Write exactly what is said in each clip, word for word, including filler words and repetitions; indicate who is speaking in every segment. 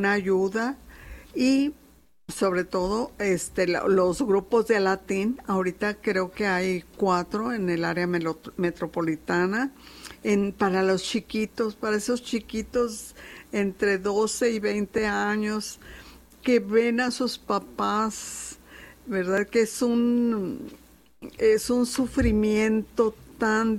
Speaker 1: una ayuda y sobre todo este los grupos de latín. Ahorita creo que hay cuatro en el área metropolitana en, para los chiquitos, para esos chiquitos entre doce y veinte años que ven a sus papás, ¿verdad? Que es un es un sufrimiento tan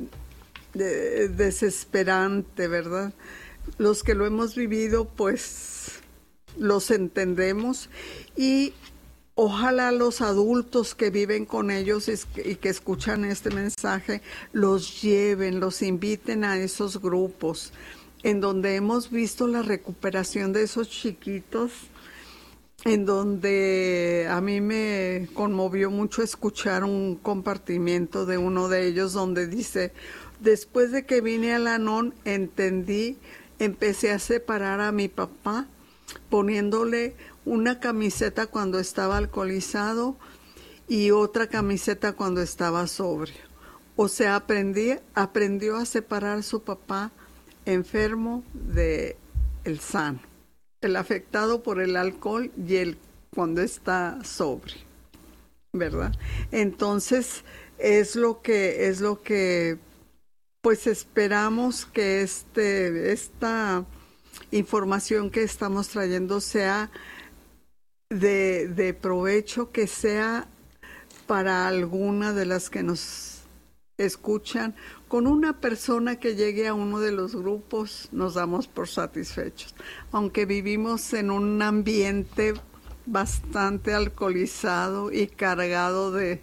Speaker 1: de, desesperante, ¿verdad? Los que lo hemos vivido, pues los entendemos y ojalá los adultos que viven con ellos y que escuchan este mensaje los lleven, los inviten a esos grupos en donde hemos visto la recuperación de esos chiquitos, en donde a mí me conmovió mucho escuchar un compartimiento de uno de ellos donde dice: después de que vine al Anon entendí, empecé a separar a mi papá poniéndole una camiseta cuando estaba alcoholizado y otra camiseta cuando estaba sobrio. O sea, aprendí, aprendió a separar a su papá enfermo de el sano, el afectado por el alcohol y el cuando está sobrio, ¿verdad? Entonces es lo que es lo que pues esperamos que este esta información que estamos trayendo sea de, de provecho, que sea para alguna de las que nos escuchan. Con una persona que llegue a uno de los grupos nos damos por satisfechos, aunque vivimos en un ambiente bastante alcoholizado y cargado de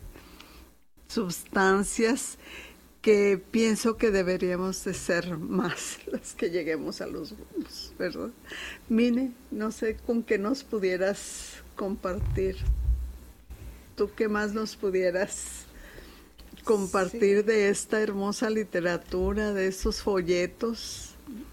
Speaker 1: sustancias, que pienso que deberíamos de ser más las que lleguemos a los grupos, ¿verdad? Mine, no sé con qué nos pudieras compartir. ¿Tú qué más nos pudieras compartir sí. de esta hermosa literatura, de esos folletos?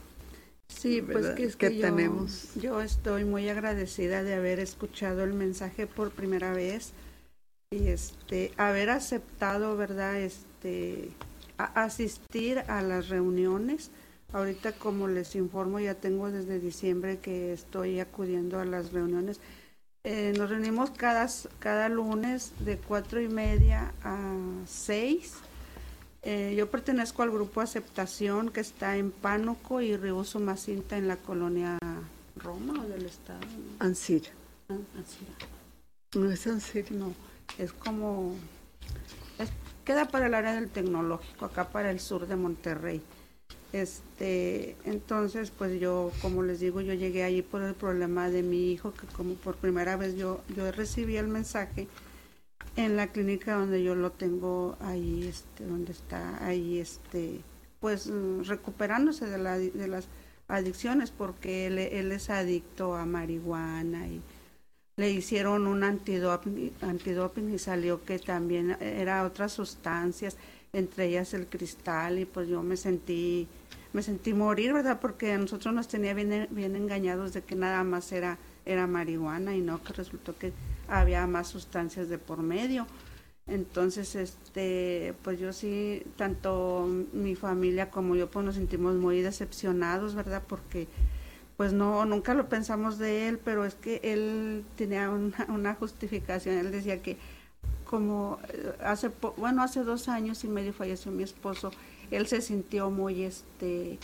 Speaker 2: Sí, pues que, es que, que yo, tenemos. Yo estoy muy agradecida de haber escuchado el mensaje por primera vez y este haber aceptado, ¿verdad? Este a asistir a las reuniones. Ahorita, como les informo, ya tengo desde diciembre que estoy acudiendo a las reuniones. Eh, nos reunimos cada, cada lunes de cuatro y media a seis. Eh, yo pertenezco al grupo Aceptación, que está en Pánuco y Río Sumacinta, en la colonia Roma o del estado.
Speaker 1: Ancira.
Speaker 2: Ah, Ancira.
Speaker 1: No es Ancira.
Speaker 2: No, es como... Es, queda para el área del tecnológico, acá para el sur de Monterrey. Este, entonces, pues yo, como les digo, yo llegué allí por el problema de mi hijo, que como por primera vez yo, yo recibí el mensaje en la clínica donde yo lo tengo ahí, este, donde está ahí, este, pues recuperándose de, la, de las adicciones, porque él, él es adicto a marihuana y le hicieron un antidoping, antidoping y salió que también era otras sustancias, entre ellas el cristal, y pues yo me sentí, me sentí morir, ¿verdad? Porque a nosotros nos tenía bien, bien engañados de que nada más era, era marihuana y no, que resultó que había más sustancias de por medio. Entonces, este, pues yo sí, tanto mi familia como yo, pues nos sentimos muy decepcionados, ¿verdad? Porque pues no, nunca lo pensamos de él, pero es que él tenía una, una justificación. Él decía que como hace, bueno, hace dos años y medio falleció mi esposo, él se sintió muy, este,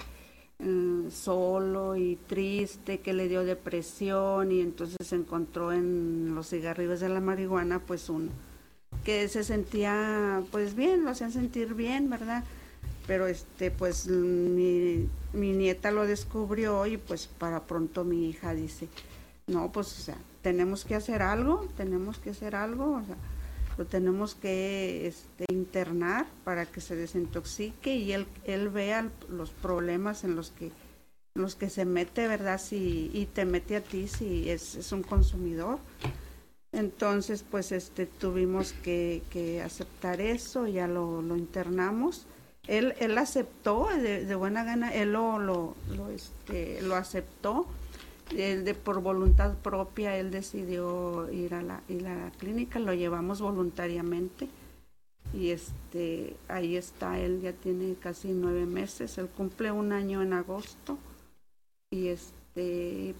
Speaker 2: eh, solo y triste, que le dio depresión, y entonces se encontró en los cigarrillos de la marihuana, pues uno, que se sentía, pues bien, lo hacían sentir bien, ¿verdad? Pero este, pues mi, mi nieta lo descubrió y pues para pronto mi hija dice, no, pues o sea, tenemos que hacer algo, tenemos que hacer algo, o sea, lo tenemos que este, internar para que se desintoxique y él, él vea los problemas en los que, en los que se mete, ¿verdad? Si, y te mete a ti si es, es un consumidor. Entonces, pues este, tuvimos que, que aceptar eso, ya lo, lo internamos. Él, él aceptó de, de buena gana, él lo, lo, lo, este, lo aceptó, él de, por voluntad propia, él decidió ir a la, ir a la clínica, lo llevamos voluntariamente y este, ahí está, él ya tiene casi nueve meses, él cumple un año en agosto y este,